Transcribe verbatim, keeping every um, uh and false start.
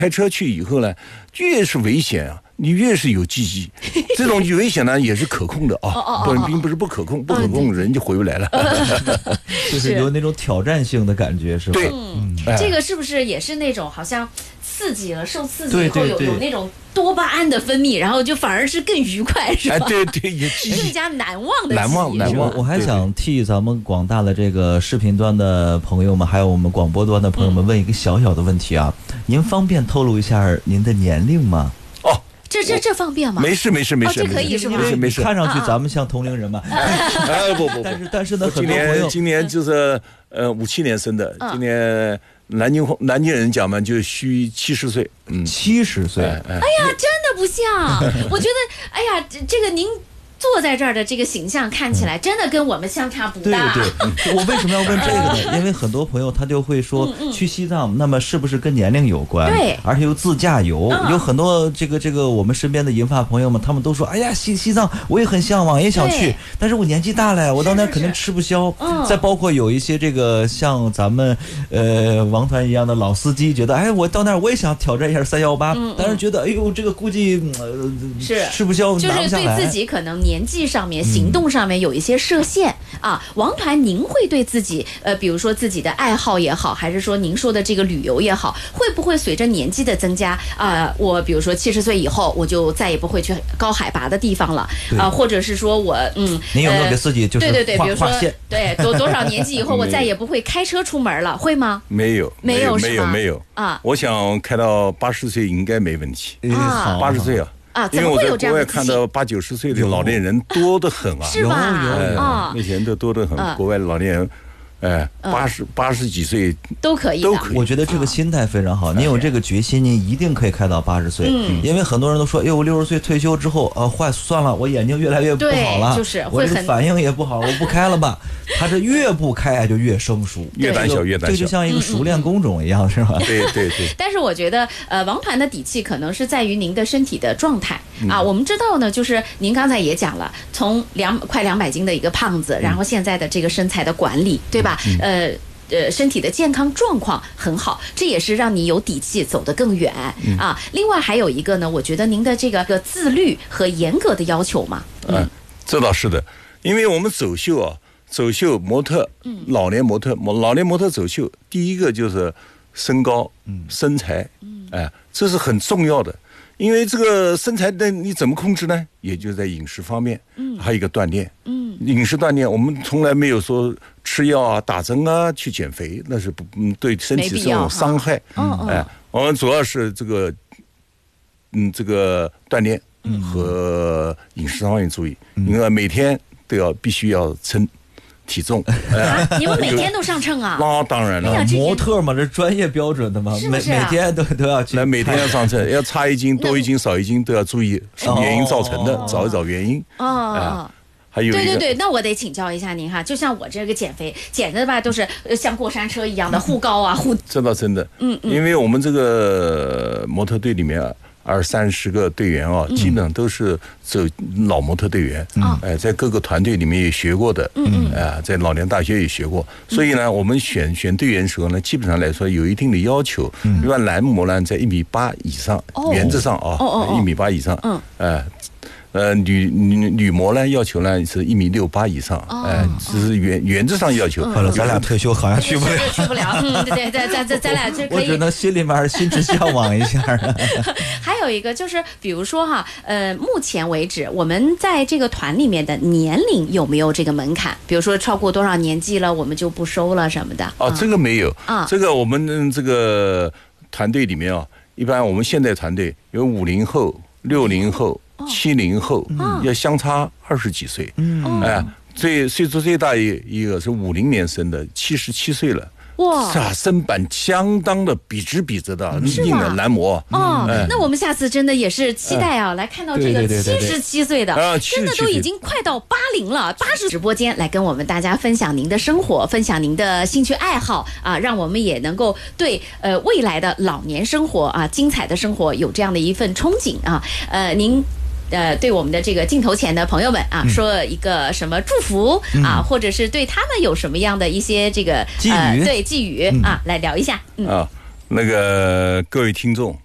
开车去以后呢，越是危险啊，你越是有记忆。这种危险呢，也是可控的啊，不，并不是不可控，不可控人就回不来了。 就是有那种挑战性的感觉，是吧？ 对， 嗯，这个是不是也是那种好像刺激了，受刺激以后有有那种多巴胺的分泌，然后就反而是更愉快，是吧？ 哎，对对，也更加难忘的难忘难忘。 我还想替咱们广大的这个视频端的朋友们，还有我们广播端的朋友们问一个小小的问题啊，您方便透露一下您的年龄吗？ 哦。 这这这方便吗？ 没事没事没事， 哦、这可以是吗？ 没事没事。 看上去咱们像同龄人嘛。 哎不不不， 但是但是呢， 很多朋友今年就是呃五七年生的，今年南京南京人讲嘛，就虚七十岁，嗯， 七十岁。 哎呀，真的不像，我觉得，哎呀，这这个您。坐在这儿的这个形象看起来真的跟我们相差不大。 对对，我为什么要问这个呢？因为很多朋友他就会说去西藏，那么是不是跟年龄有关？ 对， 而且又自驾游，有很多这个这个我们身边的银发朋友们，他们都说，哎呀，西西藏我也很向往，也想去，但是我年纪大了，我到那肯定吃不消。再包括有一些这个像咱们呃王团一样的老司机，觉得哎，我到那儿我也想挑战一下三幺八，但是觉得哎呦，这个估计是吃不消， 就是对自己可能年纪上面、行动上面有一些设限、嗯、啊。王团，您会对自己呃，比如说自己的爱好也好，还是说您说的这个旅游也好，会不会随着年纪的增加啊、呃，我比如说七十岁以后，我就再也不会去高海拔的地方了啊、呃，或者是说我嗯， 您有没有给自己就是对对对，比如说对多多少年纪以后，我再也不会开车出门了，会吗？ 没有， 没有， 没有，没有啊！我想开到八十岁应该没问题啊， 八十岁啊。 啊， 因为我在国外看到八九十岁的老年人多得很啊， 是吧？ 有有啊，那前都多得很，国外的老年人。哎，八十八十几岁都可以， 都可以。 我觉得这个心态非常好，您有这个决心，您一定可以开到八十岁。嗯，因为很多人都说，哎呦，我六十岁退休之后，呃，坏算了，我眼睛越来越不好了， 就是我这个反应也不好，我不开了吧。他这越不开就越生疏， 越胆小越胆小， 这就像一个熟练工种一样，是吧？ 对对对。 但是我觉得，呃，王团的底气可能是在于您的身体的状态啊。我们知道呢，就是您刚才也讲了，从两快两百斤的一个胖子，然后现在的这个身材的管理，对吧？呃。呃，身体的健康状况很好，这也是让你有底气走得更远、嗯、啊。另外还有一个呢，我觉得您的这个个自律和严格的要求嘛。 嗯，嗯这倒是的，因为我们走秀啊，走秀模特，嗯，老年模特，老年模特走秀，第一个就是身高、嗯、身材，嗯，哎，这是很重要的。因为这个身材的你怎么控制呢？也就在饮食方面，嗯，还有一个锻炼，嗯，饮食锻炼，我们从来没有说吃药啊、打针啊去减肥，那是不，嗯，对身体是种伤害，嗯，哎，我们主要是这个，嗯，这个锻炼和饮食方面注意，因为每天都要必须要称体重。 啊，你们每天都上秤啊？ 那当然了， 模特嘛，这专业标准的嘛， 是不是啊？ 每每天都都要去， 那每天要上称，要差一斤、多一斤、少一斤都要注意什么原因造成的，哦、找一找原因。 哦。啊还有对对对，那我得请教一下您哈，就像我这个减肥减的吧，都是像过山车一样的护高啊护。 这倒真的，嗯嗯，因为我们这个模特队里面啊，二三十个队员啊，基本上都是走老模特队员，嗯，哎，在各个团队里面也学过的，嗯嗯，哎，在老年大学也学过，所以呢，我们选选队员的时候呢，基本上来说有一定的要求，一般男模呢在一米八以上，原则上啊，一米八以上，嗯，哎。呃，女女女模呢，要求呢是一米六八以上，哎、哦呃，这是原原则上要求。 好了，咱俩退休好像去不了， 去不了。嗯，对对，咱咱咱俩这可以。 我只能心里面心之向往一下。 还有一个就是，比如说哈，呃，目前为止，我们在这个团里面的年龄有没有这个门槛？比如说超过多少年纪了，我们就不收了什么的。 哦，这个没有啊，这个我们这个团队里面啊，一般我们现在团队有五零后、六零后。七零后、嗯、要相差二十几岁，嗯，哎，最岁数最大一一个是五零年生的，七十七岁了。哇，是啊，身板相当的笔直笔直的硬的男模。 哦、嗯，那我们下次真的也是期待啊，嗯、来看到这个七十七岁的， 啊、 真的都已经快到八零了，八十直播间来跟我们大家分享您的生活，分享您的兴趣爱好啊，让我们也能够对呃未来的老年生活啊，精彩的生活有这样的一份憧憬啊。呃，您。呃，对我们的这个镜头前的朋友们啊，嗯、说一个什么祝福、嗯、啊，或者是对他们有什么样的一些这个寄语， 呃、对寄语、嗯、啊，来聊一下。 嗯、啊，那个各位听众，